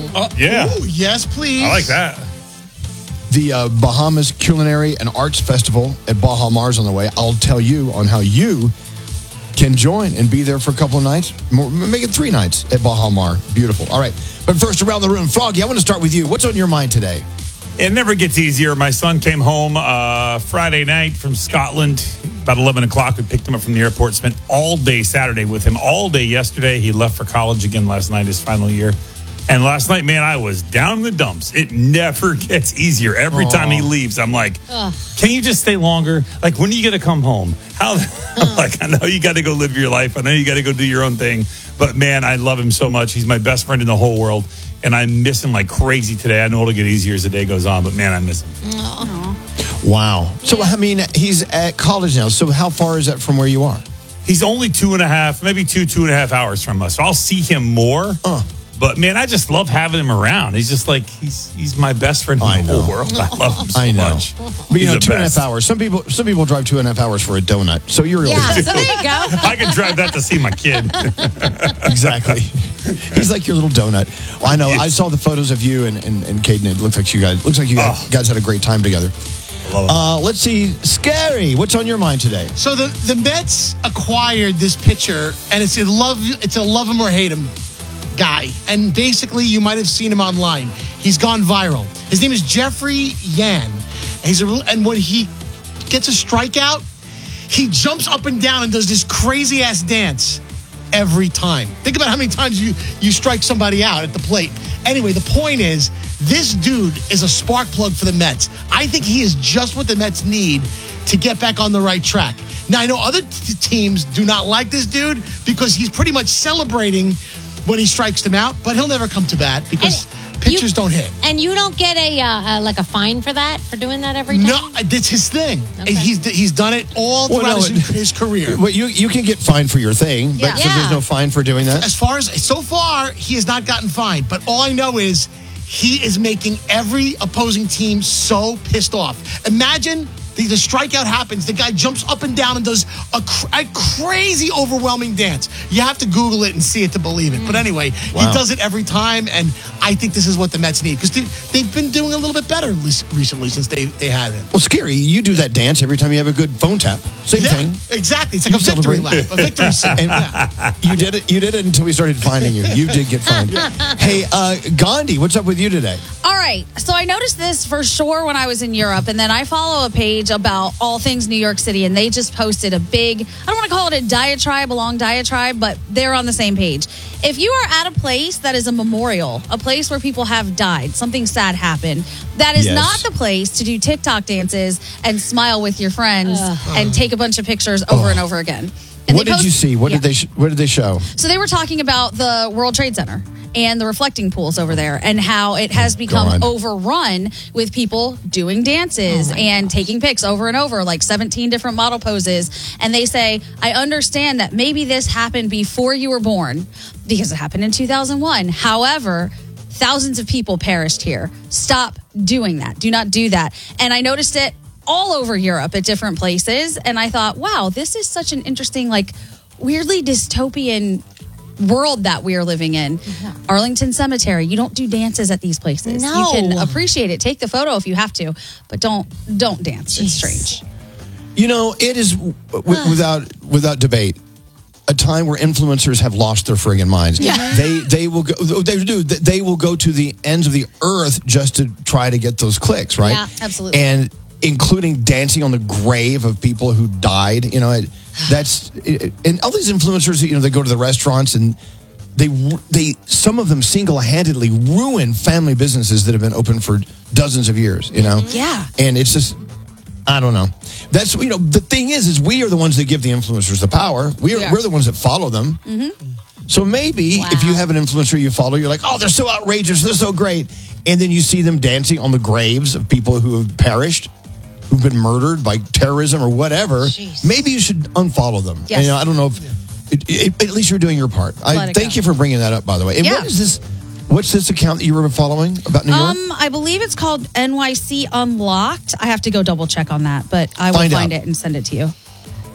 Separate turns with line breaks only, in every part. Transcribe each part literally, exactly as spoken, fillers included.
Uh,
Yeah.
Ooh, yes, please.
I like that.
The uh, Bahamas Culinary and Arts Festival at Baja Mar's on the way. I'll tell you on how you can join and be there for a couple of nights. More, make it three nights at Baja Mar. Beautiful. All right. But first, around the room, Froggy, I want to start with you. What's on your mind today?
It never gets easier. My son came home uh, Friday night from Scotland, about eleven o'clock. We picked him up from the airport, spent all day Saturday with him, all day yesterday. He left for college again last night, his final year. And last night, man, I was down in the dumps. It never gets easier. Every
Aww.
time he leaves, I'm like,
Ugh.
can you just stay longer? Like, when are you going to come home? How? I'm like, I know you got to go live your life. I know you got to go do your own thing. But, man, I love him so much. He's my best friend in the whole world. And I miss him like crazy today. I know it'll get easier as the day goes on. But, man, I miss him.
Aww.
Wow. So, I mean, he's at college now. So how far is that from where you are?
He's only two and a half, maybe two, two and a half hours from us. So I'll see him more.
Uh.
But, man, I just love having him around. He's just like, he's he's my best friend in
I
the
know.
whole world. I love him so
I know.
much.
But, you
He's
know,
the
two and a half
best.
hours. Some people some people drive two and a half hours for a donut. So you're really
Yeah, so there you go.
I could drive that to see my kid.
Exactly. He's like your little donut. Well, I know. I saw the photos of you and, and, and Caden. It looks like you guys looks like you guys,
Oh.
guys had a great time together.
Love him.
Uh, let's see. Scary. What's on your mind today?
So the, the Mets acquired this pitcher, and it's a love it's a love him or hate him guy. And basically, you might have seen him online. He's gone viral. His name is Jeffrey Yan. He's a, and when he gets a strikeout, he jumps up and down and does this crazy ass dance every time. Think about how many times you, you strike somebody out at the plate. Anyway, the point is, this dude is a spark plug for the Mets. I think he is just what the Mets need to get back on the right track. Now, I know other t- teams do not like this dude because he's pretty much celebrating when he strikes them out, but he'll never come to bat because
And
pitchers
you-
don't hit.
And you don't get a uh, uh, like a fine for that, for doing that every time?
No, that's his thing.
Okay.
He's he's done it all
Well,
throughout
no,
his,
it-
his career.
Well, you you can get fined for your thing, but
Yeah.
so there's
Yeah.
no fine for doing that.
As far as so far, he has not gotten fined. But all I know is he is making every opposing team so pissed off. Imagine the, the strikeout happens, the guy jumps up and down and does a, cr- a crazy, overwhelming dance. You have to Google it and see it to believe it. But anyway,
Wow.
he does it every time, and I think this is what the Mets need because they, they've been doing a little bit better lis- recently since they they had it.
Well, Scary, you do that dance every time you have a good phone tap. Same
Yeah,
thing.
exactly. It's like
You
a victory
celebrate.
lap, a victory song.
And
Yeah.
you did it. You did it until we started finding you. You did get fined. Hey, uh, Gandhi, what's up with you today?
All right. So I noticed this for sure when I was in Europe. And then I follow a page about all things New York City. And they just posted a big, I don't want to call it a diatribe, a long diatribe, but they're on the same page. If you are at a place that is a memorial, a place where people have died, something sad happened, that is
Yes.
not the place to do TikTok dances and smile with your friends and take a bunch of pictures over and over again. And
What
they
did
post-
you see? What
Yeah.
did they? Sh- what did they show?
So they were talking about the World Trade Center and the reflecting pools over there and how it has become
God.
overrun with people doing dances and taking pics over and over, like seventeen different model poses. And they say, I understand that maybe this happened before you were born because it happened in two thousand one. However, thousands of people perished here. Stop doing that. Do not do that. And I noticed it all over Europe at different places. And I thought, wow, this is such an interesting, like, weirdly dystopian world that we're living in. Arlington Cemetery, you don't do dances at these places.
No.
You can appreciate it, take the photo if you have to, but don't don't dance. It's strange.
You know, it is w- without without debate a time where influencers have lost their friggin' minds.
Yeah.
They they will go they do they will go to the ends of the earth just to try to get those clicks, right?
Yeah, absolutely.
And including dancing on the grave of people who died, you know, it, that's it, and all these influencers, you know, they go to the restaurants and they they some of them single-handedly ruin family businesses that have been open for dozens of years, you know.
Yeah.
And it's just I don't know. That's, you know, the thing is, is we are the ones that give the influencers the power. We are,
Yeah.
We're the ones that follow them. Mm-hmm. So maybe if you have an influencer you follow, you're like, oh, they're so outrageous, they're so great. And then you see them dancing on the graves of people who have perished, who've been murdered by terrorism or whatever.
Jeez.
Maybe you should unfollow them.
Yes.
And, you know, I don't know if, it, it, at least you're doing your part. I
Let it
thank
go.
you for bringing that up, by the way. And
Yeah.
what is this? What's this account that you were following about New York?
Um, I believe it's called N Y C Unlocked. I have to go double check on that, but I will
Find
find,
out.
it and send it to you.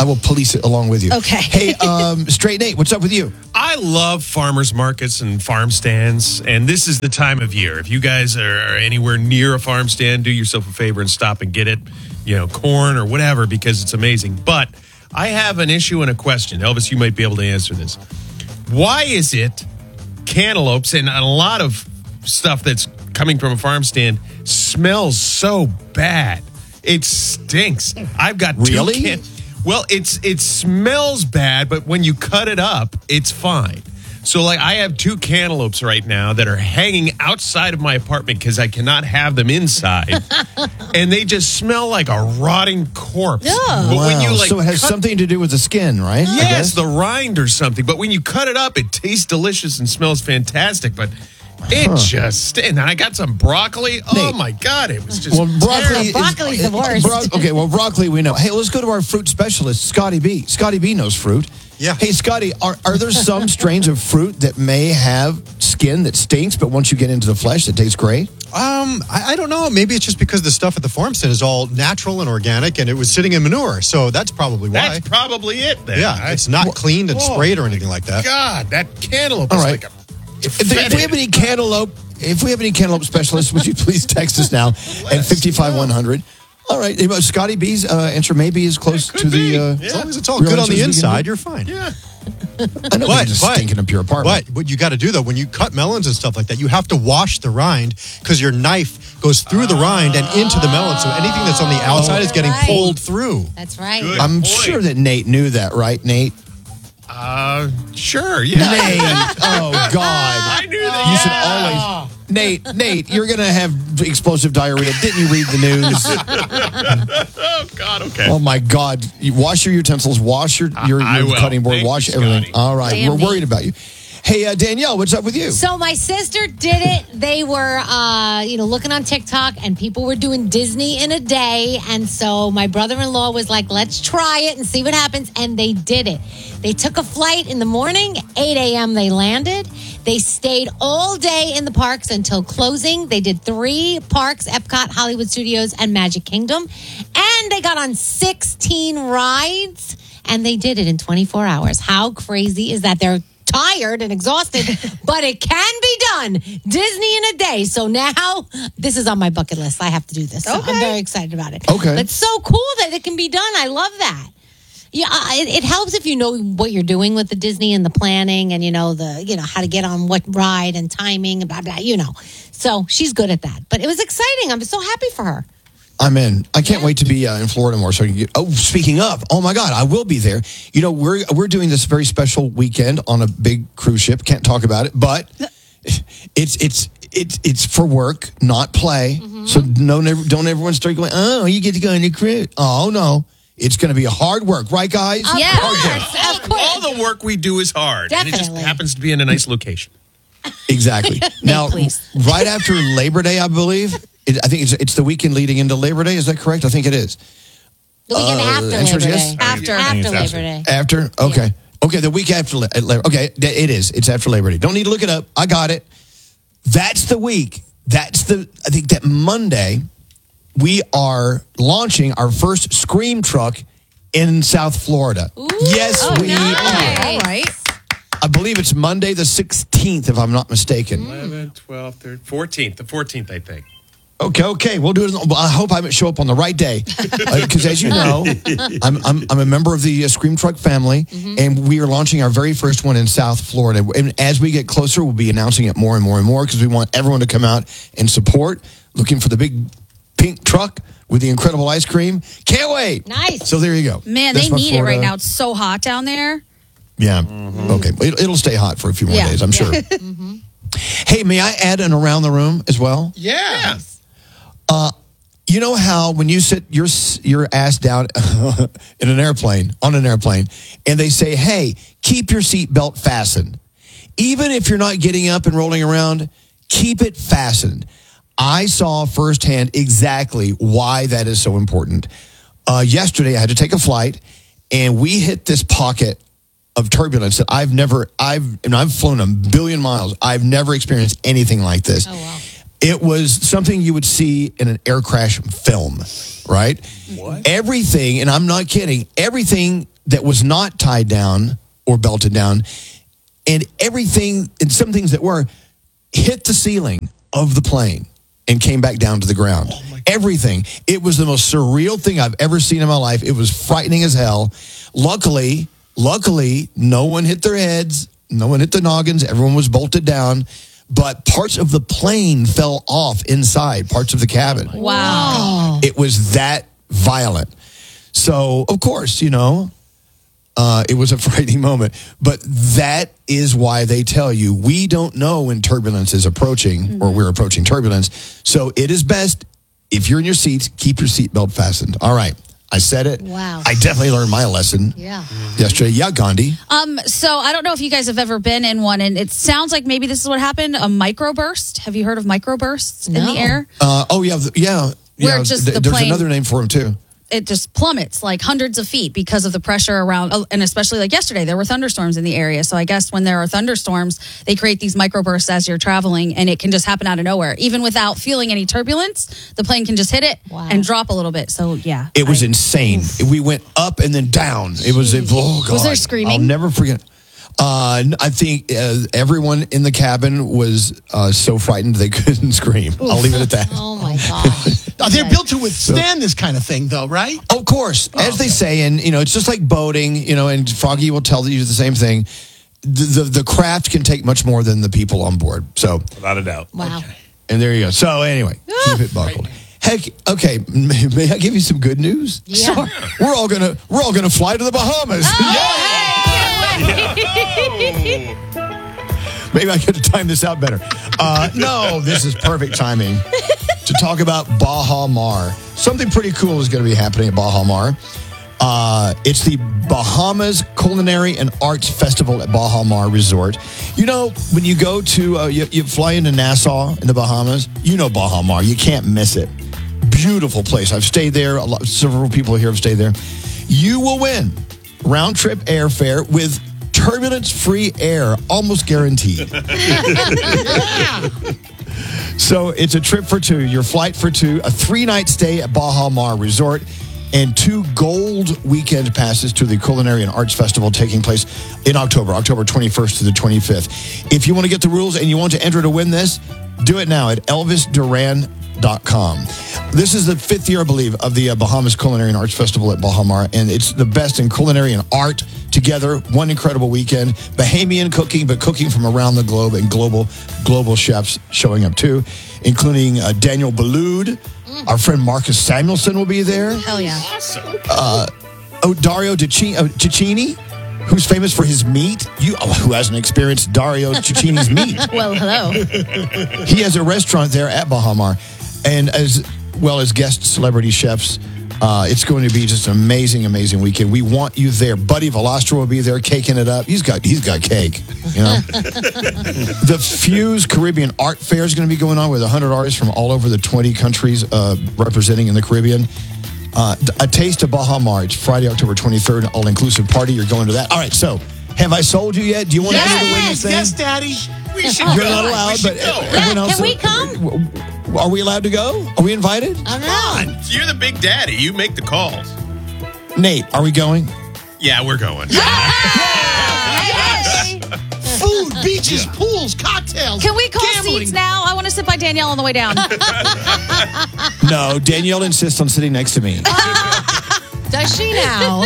I will police it along with you.
Okay.
Hey, um, Straight Nate, what's up with you?
I love farmers markets and farm stands, and this is the time of year. If you guys are anywhere near a farm stand, do yourself a favor and stop and get it, you know, corn or whatever, because it's amazing. But I have an issue and a question. Elvis, you might be able to answer this. Why is it cantaloupes and a lot of stuff that's coming from a farm stand smells so bad? It stinks. I've got two
Really?
can- Well, it's it smells bad, but when you cut it up, it's fine. So, like, I have two cantaloupes right now that are hanging outside of my apartment because I cannot have them inside, and they just smell like a rotting corpse.
Yeah.
But when
Wow,
you like,
so it has
cut-
something to do with the skin, right? I
yes,
guess?
the rind or something. But when you cut it up, it tastes delicious and smells fantastic. But it just and I got some broccoli. Oh
Nate.
my god, it was just
Well, broccoli.
Yeah, broccoli's
is,
the worst.
Bro- okay, well, broccoli we know. Hey, let's go to our fruit specialist, Scotty B. Scotty B knows fruit.
Yeah.
Hey, Scotty, are, are there some strains of fruit that may have skin that stinks, but once you get into the flesh, it tastes great?
Um, I, I don't know. Maybe it's just because the stuff at the farm stand is all natural and organic, and it was sitting in manure. So that's probably why.
that's probably it. Then
yeah,
I-
it's not cleaned and
Whoa.
sprayed or anything like that.
God, that cantaloupe
All
is
right.
like a.
If, if we have any cantaloupe, if we have any cantaloupe specialists, would you please text us now at fifty-five one hundred? All right, uh, Scotty B's uh, answer may be as close
It could
to the.
be.
Uh,
Yeah.
As long as it's all
real
good on
answers
the
we can
inside,
do.
you're fine.
Yeah.
I know
But,
it's just
but,
stinking up your apartment.
but what you got to do though, when you cut melons and stuff like that, you have to wash the rind because your knife goes through the rind and into the melon. So anything that's on the outside is getting
right.
pulled through.
That's right.
Good.
I'm
point.
sure that Nate knew that, right, Nate?
Uh, sure. Yeah.
Nate, oh God!
I knew that.
You
yeah.
should always, Nate. Nate, you're gonna have explosive diarrhea. Didn't you read the news?
Oh God. Okay.
Oh my God! You wash your utensils, wash your your,
I
your
will.
cutting board,
Thank
wash
you,
everything.
Scotty.
All right,
Damn
we're
me.
worried about you. Hey, uh, Danielle, what's up with you?
So my sister did it. They were, uh, you know, looking on TikTok, and people were doing Disney in a day. And so my brother-in-law was like, "Let's try it and see what happens." And they did it. They took a flight in the morning. eight a.m. they landed. They stayed all day in the parks until closing. They did three parks: Epcot, Hollywood Studios, and Magic Kingdom. And they got on sixteen rides, and they did it in twenty-four hours. How crazy is that? They're tired and exhausted, but it can be done. Disney in a day. So now this is on my bucket list. I have to do this. So
Okay.
I'm very excited about it.
Okay.
It's so cool that it can be done. I love that. Yeah, I- it, it helps if you know what you're doing with the Disney and the planning and you know the you know how to get on what ride and timing and blah blah, you know. So she's good at that. But it was exciting. I'm so happy for her.
I'm in. I can't wait to be uh, in Florida more. So, I can get, oh, speaking of, oh my God, I will be there. You know, we're we're doing this very special weekend on a big cruise ship. Can't talk about it, but it's it's it's it's for work, not play. So no, never, don't everyone start going. Oh, you get to go on a cruise. Oh no, it's going to be hard work, right, guys?
Of
Yeah.
course, of course.
All the work we do is hard, and it just
Definitely.
happens to be in a nice location.
Exactly. Now,
please.
right after Labor Day, I believe. It, I think it's it's the weekend leading into Labor Day. Is that correct? I think it is.
The weekend
Uh,
after
answer is
Labor
yes?
Day.
After.
After
it's
Labor
after.
Day.
After? Okay. Okay, the week after La- at Labor. Okay, th- it is. It's after Labor Day. Don't need to look it up. I got it. That's the week. That's the, I think that Monday, we are launching our first Scream truck in South Florida. Yes,
Oh,
we
nice.
are.
All right.
I believe it's Monday the sixteenth, if I'm not mistaken.
eleven, twelve, thirteen, fourteenth. The fourteenth, I think.
Okay, okay, we'll do it. on- I hope I show up on the right day, because as you know, I'm, I'm I'm a member of the uh, Scream Truck family, and we are launching our very first one in South Florida. And as we get closer, we'll be announcing it more and more and more because we want everyone to come out and support. Looking for the big pink truck with the incredible ice cream. Can't wait!
Nice.
So there you go.
Man,
That's
they
my
need it right
Florida-
now. It's so hot down there.
Yeah. Okay. It, it'll stay hot for a few more
Yeah.
days, I'm sure. Hey, may I add an around the room as well?
Yeah.
You know how when you sit your your ass down in an airplane, on an airplane, and they say, hey, keep your seatbelt fastened. Even if you're not getting up and rolling around, keep it fastened. I saw firsthand exactly why that is so important. Uh, yesterday, I had to take a flight, and we hit this pocket of turbulence that I've never, I've, and I've flown a billion miles. I've never experienced anything like this.
Oh, wow.
It was something you would see in an air crash film, right? What? Everything, and I'm not kidding, everything that was not tied down or belted down, and everything, and some things that were, hit the ceiling of the plane and came back down to the ground. Oh everything. It was the most surreal thing I've ever seen in my life. It was frightening as hell. Luckily, luckily, no one hit their heads. No one hit the noggins. Everyone was bolted down. But parts of the plane fell off inside, parts of the cabin.
Wow.
It was that violent. So, of course, you know, uh, it was a frightening moment. But that is why they tell you, we don't know when turbulence is approaching mm-hmm. or we're approaching turbulence. So it is best, if you're in your seats, keep your seatbelt fastened. All right. I said it.
Wow.
I definitely learned my lesson
yeah.
yesterday. Yeah, Gandhi.
Um, so I don't know if you guys have ever been in one, and it sounds like maybe this is what happened, a microburst. Have you heard of microbursts
no.
in the air?
Uh, oh, yeah. Yeah.
Where
yeah.
just
Th-
the
There's
plane-
another name for them, too.
It just plummets like hundreds of feet because of the pressure around, oh, and especially like yesterday, there were thunderstorms in the area. So I guess when there are thunderstorms, they create these microbursts as you're traveling, and it can just happen out of nowhere. Even without feeling any turbulence, the plane can just hit it
wow.
and drop a little bit. So yeah.
It was
I,
insane. We went up and then down. It was, it, oh, God.
Was there screaming?
I'll never forget. Uh, I think uh, everyone in the cabin was uh, so frightened they couldn't scream. Oof. I'll leave it at that.
Oh, my gosh.
Oh, they're built to withstand this kind of thing, though, right?
Of course.
Oh,
as
okay.
they say, and, you know, it's just like boating, you know, and Froggy will tell you the same thing. The, the, the craft can take much more than the people on board. So,
Without a doubt.
Wow.
Okay.
and there you go. So, anyway, keep it buckled. Heck, okay, may, may I give you some good news?
Yeah.
Sure. We're all gonna we're all gonna fly to the Bahamas. Maybe I could have timed this out better. Uh, no, this is perfect timing to talk about Baha Mar. Something pretty cool is going to be happening at Baha Mar. Uh, it's the Bahamas Culinary and Arts Festival at Baha Mar Resort. You know, when you go to, uh, you, you fly into Nassau in the Bahamas, you know Baha Mar. You can't miss it. Beautiful place. I've stayed there. A lot, several people here have stayed there. You will win round-trip airfare with turbulence-free air, almost guaranteed. So it's a trip for two, your flight for two, a three-night stay at Baha Mar Resort, and two gold weekend passes to the Culinary and Arts Festival taking place in October, October twenty-first to the twenty-fifth. If you want to get the rules and you want to enter to win this, do it now at Elvis Duran dot com. This is the fifth year, I believe, of the uh, Bahamas Culinary and Arts Festival at Baha Mar, and it's the best in culinary and art together. One incredible weekend. Bahamian cooking, but cooking from around the globe, and global global chefs showing up too, including uh, Daniel Boulud. Mm. Our friend Marcus Samuelson will be there.
Hell yeah.
Uh, oh, Dario Cicchini, uh, Cicchini, who's famous for his meat. You, oh, who hasn't experienced Dario Cicchini's meat?
Well, hello.
He has a restaurant there at Baha Mar, and as well as guest celebrity chefs. Uh, it's going to be just an amazing, amazing weekend. We want you there. Buddy Velastro will be there, caking it up. He's got he's got cake, you know. The Fuse Caribbean Art Fair is going to be going on with one hundred artists from all over the twenty countries uh, representing in the Caribbean. Uh, a Taste of Baha Mar. It's Friday, October twenty-third, an all-inclusive party. You're going to that. All right, so have I sold you yet? Do you want
Yes,
to enter to win this thing?
yes, Daddy.
We should
You're
go.
not allowed,
We should
but
go.
everyone else.
Can we come?
Are we allowed to go? Are we invited?
I don't know.
You're the big daddy. You make the calls.
Nate, are we going?
Yeah, we're going.
Food, beaches, pools, cocktails.
Can we call
gambling.
seats now? I want to sit by Danielle on the way down.
No, Danielle insists on sitting next to me.
Does she now?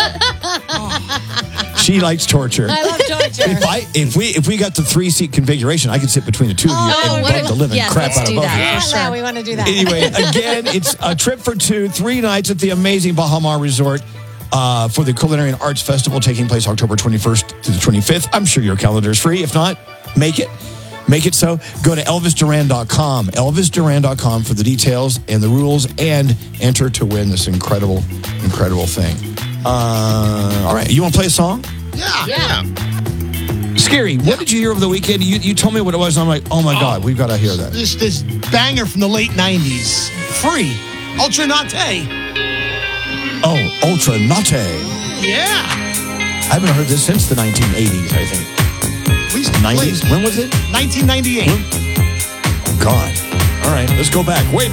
She likes torture.
I love torture.
If I if we if we got the three seat configuration, I could sit between the two of you
Oh,
and
what
bug
a-
the living
yes,
crap
let's
out of
do
both of
that.
you.
Yeah,
For sure.
yeah, we want to do that.
Anyway, again, it's a trip for two, three nights at the amazing Baha Mar Resort uh, for the Culinary and Arts Festival taking place October twenty-first to the twenty-fifth. I'm sure your calendar is free. If not, make it. Make it so. Go to Elvis Duran dot com, Elvis Duran dot com for the details and the rules, and enter to win this incredible, incredible thing. Uh, all right, you want to play a song?
Yeah.
Yeah.
Scary, what did you hear over the weekend? You, you told me what it was, and I'm like, oh my God, we've got to hear that.
This this banger from the late nineties. Free. Ultra Nate.
Oh, Ultra Nate.
Yeah.
I haven't heard this since the nineteen eighties, I think.
Please
nineties?
play.
When was it?
nineteen ninety-eight.
God. All right, let's go back. Way back.